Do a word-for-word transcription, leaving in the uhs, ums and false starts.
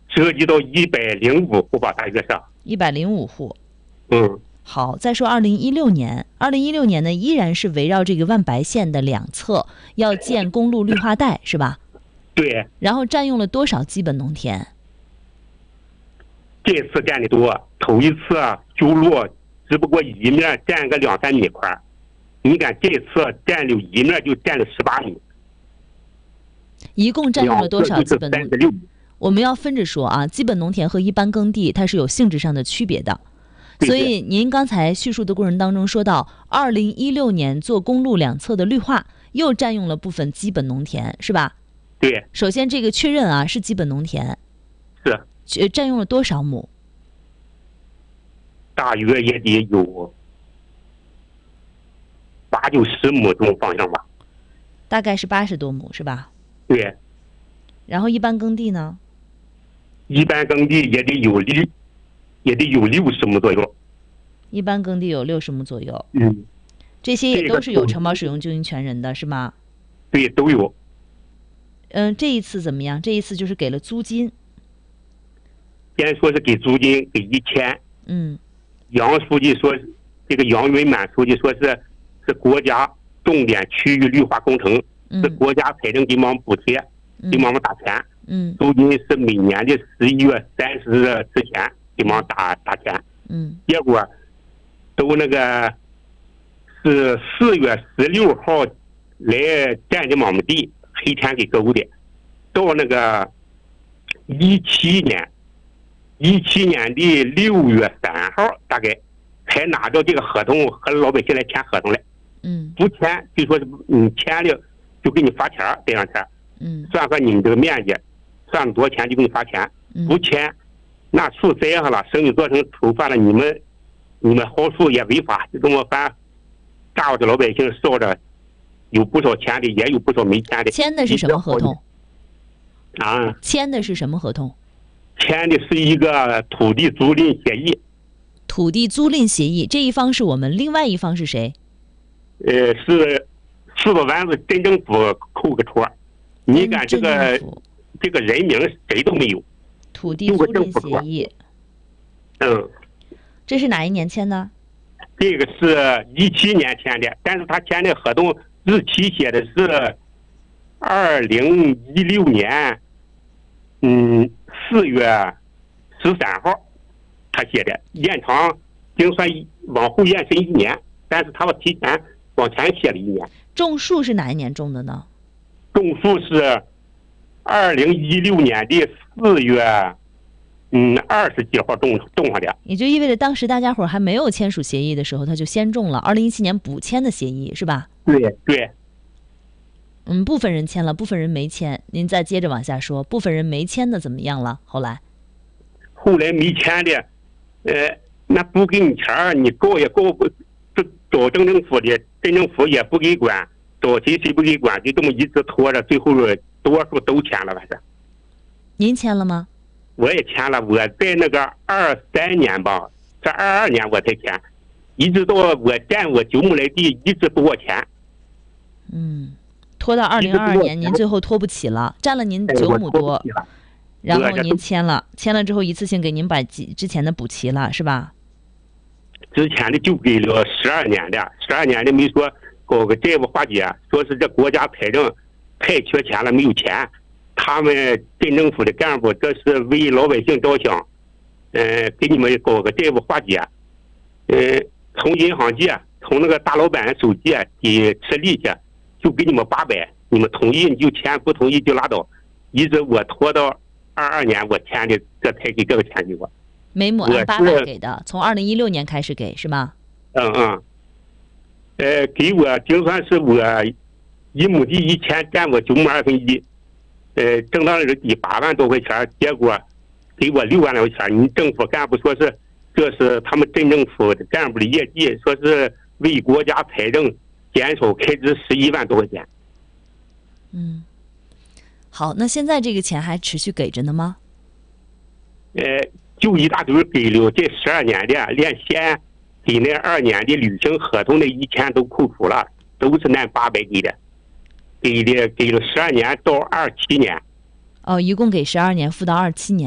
涉及到一百零五户吧，大约是。 一百零五户。 嗯。 好，再说二零一六年，二零一六年呢，依然是围绕这个万白线的两侧要建公路绿化带，是吧？ 对。 然后占用了多少基本农田？ 这次占的多，头一次啊修路只不过一面占个两三米块，你看这次占了一面就占了十八米。 一共占用了多少基本农田？ 田？ 我们要分着说啊，基本农田和一般耕地它是有性质上的区别的。所以您刚才叙述的过程当中说到，二零一六年做公路两侧的绿化又占用了部分基本农田，是吧？ 对。 首先这个确认啊，是基本农田。 是。 占用了多少亩？ 大约也得有八九十亩这种方向吧。 大概是八十多亩，是吧？ 对。 然后一般耕地呢？ 一般耕地也得有六，也得有六十亩左右。 一般耕地有六十亩左右。 嗯。 这些也都是有承包使用经营权人的，是吗？ 对，都有。 嗯，这一次怎么样？这一次就是给了租金。 先说是给租金给一千。 嗯。 杨书记说，这个杨云满书记说是是国家重点区域绿化工程， 嗯、 是国家财政给我们补贴，给我们打钱。 嗯。 租金是每年的十一月三十日之前给我们打打钱。 嗯。 结果都那个是四月十六号来占的我们地，黑天给勾的。到那个一七年。一七年的六月三号，大概才拿着这个合同和老百姓来签合同来。 嗯。 不签就说是你签了就给你发钱这样钱。 嗯。 算算你们这个面积，算了多少钱就给你发钱。 嗯、 不签，那树栽上了，生意做成头发了，你们你们薅树也违法，就这么翻，炸着老百姓烧着，有不少签的，也有不少没签的。 签的是什么合同？ 啊。 签的是什么合同？ 签的是一个土地租赁协议。 土地租赁协议，这一方是我们，另外一方是谁？ 呃，是四个湾子镇政府扣个戳，你看这个这个人名谁都没有。 土地租赁协议。 嗯。 这是哪一年签的？ 这个是一七年签的，但是他签的合同日期写的是二零一六年。嗯，四月十三号，他写的延长，经算往后延伸一年，但是他们提前往前写了一年。 种树是哪一年种的呢？ 种树是二零一六年的四月，嗯，二十几号种种上的。 也就意味着当时大家伙还没有签署协议的时候，他就先种了。二零一七年补签的协议是吧？ 对对。 嗯，部分人签了，部分人没签。您再接着往下说，部分人没签的怎么样了？后来， 后来没签的，呃，那不给你钱，你告也告不，这找镇政府的，镇政府也不给管，找谁谁不给管，就这么一直拖着，最后多数都签了，反正。 您签了吗？ 我也签了，我在那个二三年吧，这二二年我才签，一直到我占我九亩来地，一直不给我钱。 嗯。拖到二零二二年，您最后拖不起了，占了您九亩多，然后您签了，签了之后一次性给您把之前的补齐了，是吧？ 之前的就给了十二年的，十二年的没说搞个债务化解，说是这国家财政太缺钱了，没有钱，他们镇政府的干部这是为老百姓着想，嗯、呃，给你们搞个债务化解，嗯、呃，从银行借，从那个大老板手借给吃利息。就给你们八百，你们同意你就签，不同意就拉倒。一直我拖到二二年我签的，这才给这个钱给我。 每亩按八百给的，从二零一六年开始给是吗？ 嗯嗯。呃，给我就算是我一亩地一千，占我九亩二分一，呃，正当是抵八万多块钱，结果给我六万来块钱。你政府干部说是这是他们镇政府的干部的业绩，说是为国家财政减少开支十一万多块钱。 嗯，好，那现在这个钱还持续给着呢吗？ 呃，就一大堆给了这十二年的，连先给那二年的履行合同的一千都扣除了，都是那八百给的，给的给了十二年到二七年。 哦，一共给十二年，付到二七年。